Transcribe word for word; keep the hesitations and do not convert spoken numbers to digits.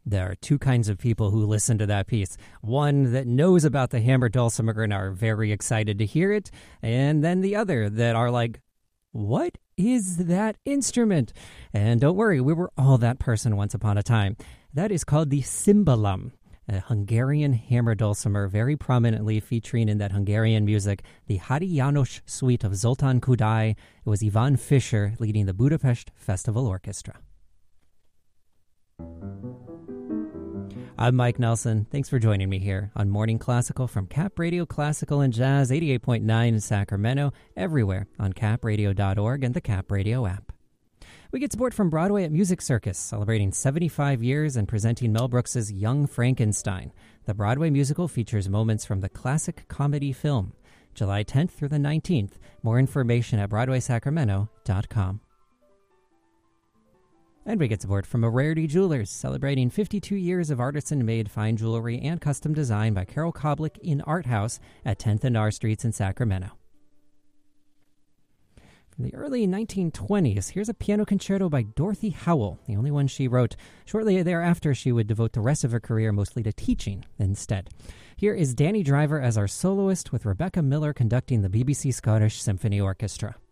There are two kinds of people who listen to that piece. One that knows about the hammered dulcimer and are very excited to hear it, and then the other that are like, what is that instrument? And don't worry, we were all that person once upon a time. That is called the cymbalum, a Hungarian hammer dulcimer very prominently featuring in that Hungarian music, the Háry János suite of Zoltán Kodály. It was Ivan Fischer leading the Budapest Festival Orchestra. I'm Mike Nelson. Thanks for joining me here on Morning Classical from Cap Radio Classical and Jazz, eighty-eight point nine in Sacramento, everywhere on cap radio dot org and the Cap Radio app. We get support from Broadway at Music Circus, celebrating seventy-five years and presenting Mel Brooks's Young Frankenstein. The Broadway musical features moments from the classic comedy film. July tenth through the nineteenth. More information at broadway sacramento dot com. And we get support from Rarity Jewelers, celebrating fifty-two years of artisan-made fine jewelry and custom design by Carol Koblich in Art House at tenth and R Streets in Sacramento. From the early nineteen twenties, here's a piano concerto by Dorothy Howell, the only one she wrote. Shortly thereafter, she would devote the rest of her career mostly to teaching instead. Here is Danny Driver as our soloist, with Rebecca Miller conducting the B B C Scottish Symphony Orchestra.